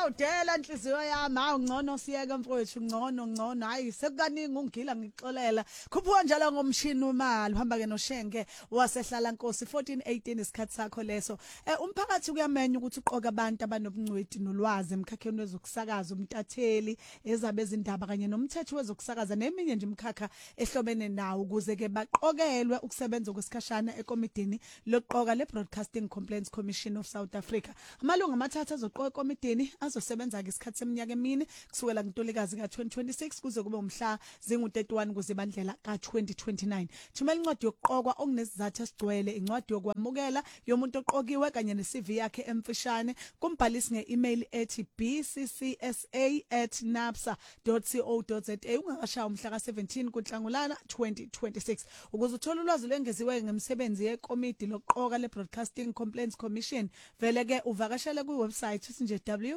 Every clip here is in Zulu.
Awudela inhliziyo yami awungcono siyeke mfowethu ngcono hayi sekukaningi ungigila ngixolela khuphuka njalo ngomshini wemali uhamba ke noshenge wasehlala Nkosi 1418 isikhathi sakho leso umphakathi kuyamenya ukuthi uqoka abantu abanobungcweti nolwazi emkhakheni wezokusakaza umtatheli ezabeza indaba kanye nomthetho wezokusakaza neminye nje imkhakha ehlobene nawo ukuze ke baqokelwe ukusebenza kwesikhashana ekomidini loqoka le Broadcasting Complaints Commission of South Africa amalungu amathathu azoqoka ekomidini azosebenza ke isikhathi seminyaka emine kusukela kuNtulikazi ka2026 kuze kube umhla zingu31 kuzibandlela ka2029 thumela incwadi yokuqokwa okunesizathu esigcwele incwadi yokwamukela yomuntu oqokiwe kanye neCV yakhe emfishane kumbhalisi ngeemail ethi bcccsa@napsa.co.za ungakashaya umhla ka17 kuNhlangulana 2026 ukuze uthola ulwazi lwengeziwe ngemsebenzi yekomidi loqoka le Broadcasting Complaints Commission vele ke uvakashele ku website esinje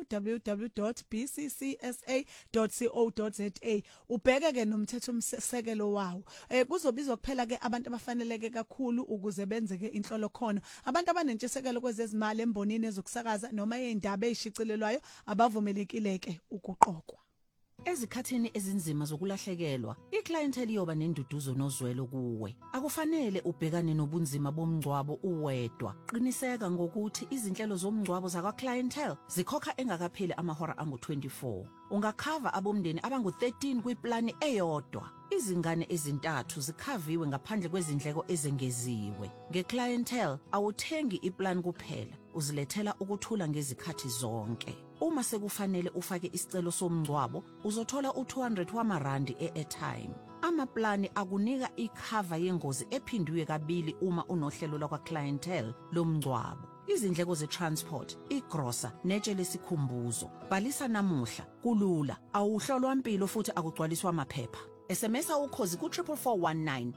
www.bccsa.co.za ubheke ke nomthetho umsekelo wawo kuzobizwa kuphela ke abantu abafaneleke kakhulu ukuze benze ke inhlolo khona abantu abanentshisekelo kwezezimali embonini ezokusakaza noma ezindaba ezishicilelwayo abavumelekile ke ukuqokwa Ezikhathini ezinzima zokulahlekelwa, iclientele iyoba nenduduzo nozwelo kuwe. Akufanele ubhekane nobunzima bomngcwabo uwedwa. Qiniseka ngokuthi izinhlelo zomngcwabo zakwa clientele zikhokha engakapheli amahora angu24. Ungakhava abomndeni abangu13 kwiplani eyodwa. Izingane ezintathu zikhaviwe ngaphandle kwezindleko ezengeziwe. Ngeclientele awuthengi iplan kuphela, uzilethela ukuthula ngezikhathi zonke. Uma sekufanele ufake isicelo somngcwabo, uzothola u200 wamarandi e-airtime. Amaplani akunika ikhava yengozi ephindwe kabili uma unohlelo lakwa clientele lomngcwabo. Izindleko ze-transport, igrosa, netshe lesikhumbuzo. Bhalisa namuhla, kulula, awuhlolwa impilo futhi akugcwaliswa amaphepha. SMS ukhozi ku44419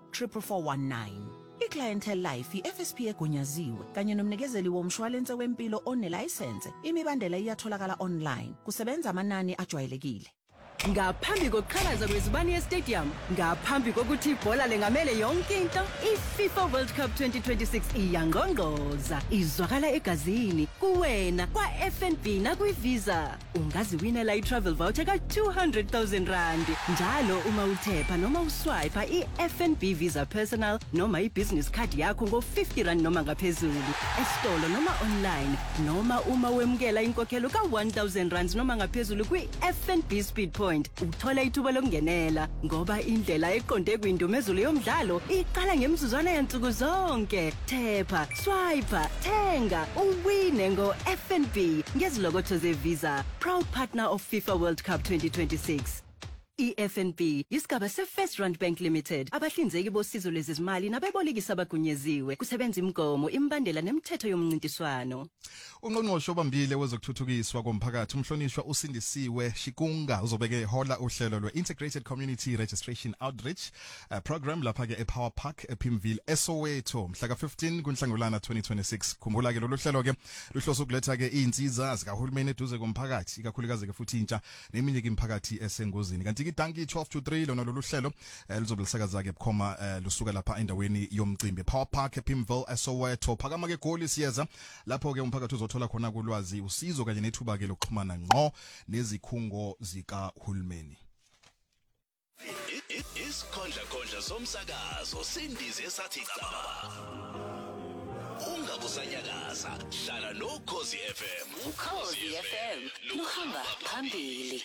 ku44419. iClientele Life iFSP egunyaziwe kanye nomnikezeli womshwalense wempilo onelicense. Imibandela iyatholakala online. Kusebenza amanani ajwayelekile. Ngaphambi kokuqhakaza kwezibani ye-stadium, ngaphambi kokuthi ibhola lengamele yonke into, iFIFA World Cup 2026 iyangqongqoza, izwakala egazini, kuwena, kwa-FNB nakwi-Visa. Ungaziwinela i-travel voucher ka200,000 rand. Njalo uma uthepha noma uswipa i-FNB Visa Personal noma i-business card yakho ngo50 rand noma ngaphezulu. Esitolo noma online, noma uma wemukela inkokhelo ka1000 rand noma ngaphezulu kwi-FNB Speed Point. Uthola ithuba lokungenela ngoba indlela eqonde kwindumezulu yomdlalo iqala ngemizuzwana yensuku zonke. Thepha, swipe, thenga, uwine ngo-FNB ngezilokotho ze-Visa, proud partner of FIFA World Cup 2026. iFNB isigaba seFirst Rand Bank Limited abahlinzeki bosizo lwezimali nabebolekisi abagunyeziwe kusebenza imigomo imbandela nemithetho yomncintiswano. Ungqongqoshe obambile wezokuthuthukiswa komphakathi umhlonishwa uSindisiwe Shikunga uzobeke hola uhlelo lwe-Integrated Community Registration Outreach program lapha ke ePower Park ePimville eSoweto mhla ka15 kuNhlangulana 2026. Khumbula ke lolu hlelo ke luhloso ukuletha ke izinsiza zikahulumeni eduze komphakathi ikakhulukazi ke futhi intsha neminye ke imphakathi esengozini. Kanti idanki 12 to 3 lona lolu hlelo lizobelisakaza ke bukhoma lusuka lapha endaweni yomcimbi Power Park ePimville eSoweto. Phakama ke goli siyeza lapho ke umphakathi uzothola khona kulwazi usizo kanye nethuba ke lokuxhumana ngqo nezikhungo zikahulumeni. Isikhondla somsakazo sindize sathi cha. Ungabusanyakaza hlala noKhosi FM. uKhosi FM luhamba phambili.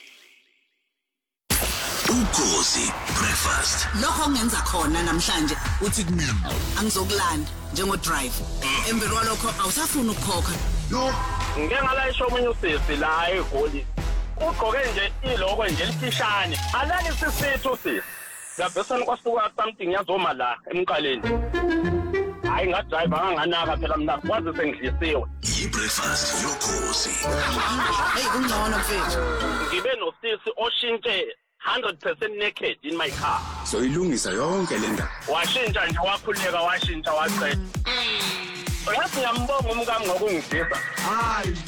Ukhosi breakfast. Lokho ngenza khona namhlanje uthi kimi angizokulanda njengo drive. Embe kwalokho awusafuna ukukhokha. No, ngeke ngalayisho omunye usisi la eGoli. Ugqoke nje iloko nje lifishane. Alali sisithu sisi. Ngabesana kwasuka something yazoma la emqaleni. Hayi nga driver anganaka phela mina kwazi sengidlisiwe. Breakfast yokhosi. Hey kungcono mfethu. Ngibe nosisi oshintshe 100% naked in my car. So ilungisa yonke lenda. Washintsha nje wakhuleka washintsha waqeda. Ngathi ngiyambonga umkami ngokungidisa. Hayi.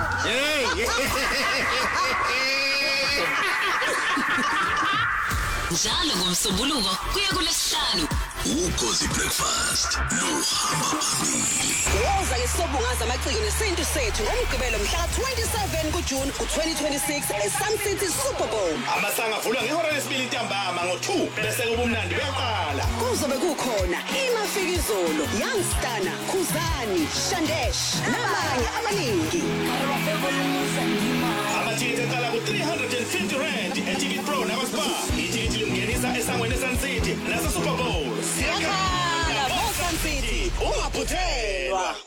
Hey. njalo ngoMsombuluko kuya kuLesihlanu. Ukhosi Breakfast nohamba phambili. Woza isobungaza amaciko nesintu sethu ngomgqibelo mhla 27 kuJune ku2026 eSun City Super Bowl. Amasanga avulwa ngehora lesibili ntambama ngo2 bese kuba umnandi beyaqala. Kuzobe kukhona iMafikizolo, Youngstana, Khuzani, Shandesh nabanye abaningi. Amathikithi aqala ku350 eTicket Pro nakuSpar. Ithikithi lingenisa esangweni eSun City nase Super Bowl. Siyakhala Sun City, ungaphuthelwa.